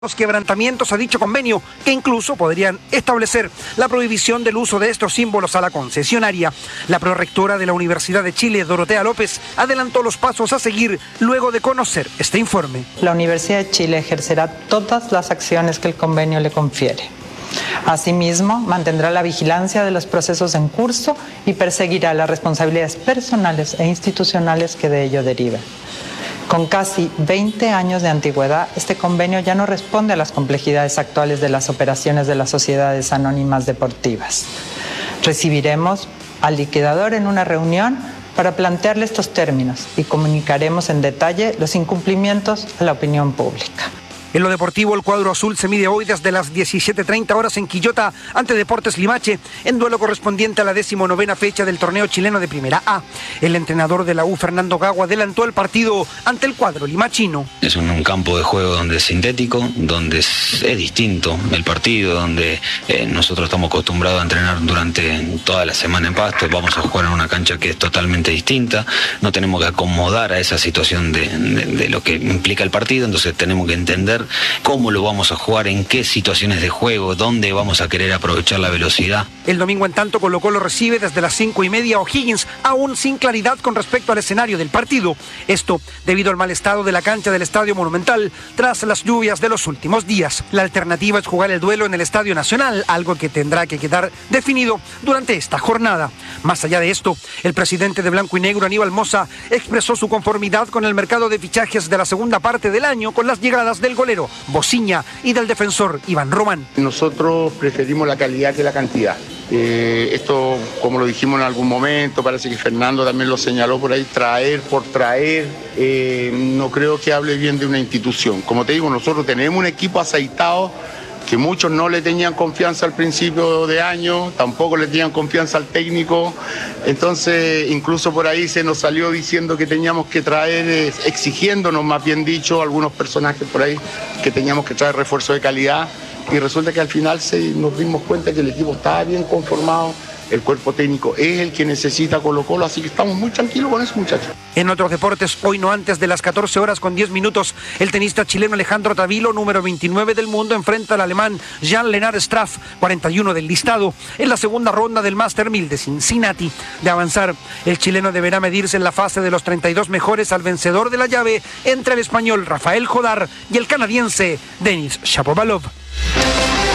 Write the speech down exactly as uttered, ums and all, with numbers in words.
los quebrantamientos a dicho convenio, que incluso podrían establecer la prohibición del uso de estos símbolos a la concesionaria. La prorectora de la Universidad de Chile, Dorotea López, adelantó los pasos a seguir luego de conocer este informe. La Universidad de Chile ejercerá todas las acciones que el convenio le confiere. Asimismo, mantendrá la vigilancia de los procesos en curso y perseguirá las responsabilidades personales e institucionales que de ello deriven. Con casi veinte años de antigüedad, este convenio ya no responde a las complejidades actuales de las operaciones de las sociedades anónimas deportivas. Recibiremos al liquidador en una reunión para plantearle estos términos y comunicaremos en detalle los incumplimientos a la opinión pública. En lo deportivo, el cuadro azul se mide hoy desde las diecisiete treinta horas en Quillota ante Deportes Limache, en duelo correspondiente a la decimonovena fecha del torneo chileno de Primera A. El entrenador de la U, Fernando Gago, adelantó el partido ante el cuadro limachino. Es un, un campo de juego donde es sintético, donde es, es distinto el partido, donde eh, nosotros estamos acostumbrados a entrenar durante toda la semana en Pasto. Vamos a jugar en una cancha que es totalmente distinta, no tenemos que acomodar a esa situación de, de, de lo que implica el partido, entonces tenemos que entender cómo lo vamos a jugar, en qué situaciones de juego, dónde vamos a querer aprovechar la velocidad. El domingo, en tanto, Colo Colo recibe desde las cinco y media O'Higgins, aún sin claridad con respecto al escenario del partido. Esto debido al mal estado de la cancha del Estadio Monumental tras las lluvias de los últimos días. La alternativa es jugar el duelo en el Estadio Nacional, algo que tendrá que quedar definido durante esta jornada. Más allá de esto, el presidente de Blanco y Negro, Aníbal Mosa, expresó su conformidad con el mercado de fichajes de la segunda parte del año con las llegadas del golero Bociña y del defensor Iván Román. Nosotros preferimos la calidad que la cantidad. Eh, esto, como lo dijimos en algún momento, parece que Fernando también lo señaló por ahí, traer por traer, eh, no creo que hable bien de una institución. Como te digo, nosotros tenemos un equipo aceitado que muchos no le tenían confianza al principio de año, tampoco le tenían confianza al técnico, entonces incluso por ahí se nos salió diciendo que teníamos que traer, exigiéndonos más bien dicho, algunos personajes por ahí, que teníamos que traer refuerzo de calidad, y resulta que al final se, nos dimos cuenta que el equipo estaba bien conformado, el cuerpo técnico es el que necesita Colo Colo, así que estamos muy tranquilos con eso, muchachos. En otros deportes, hoy no antes de las catorce horas con diez minutos, el tenista chileno Alejandro Tavilo, número veintinueve del mundo, enfrenta al alemán Jan-Lennard Straff, cuarenta y uno del listado, en la segunda ronda del Master mil de Cincinnati. De avanzar, el chileno deberá medirse en la fase de los treinta y dos mejores al vencedor de la llave entre el español Rafael Jodar y el canadiense Denis Shapovalov.